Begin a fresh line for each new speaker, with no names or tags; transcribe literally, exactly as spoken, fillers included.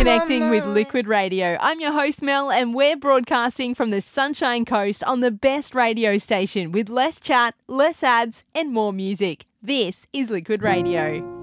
Connecting with Liquid Radio. I'm your host, Mel, and we're broadcasting from the Sunshine Coast on the best radio station with less chat, less ads, and more music. This is Liquid Radio.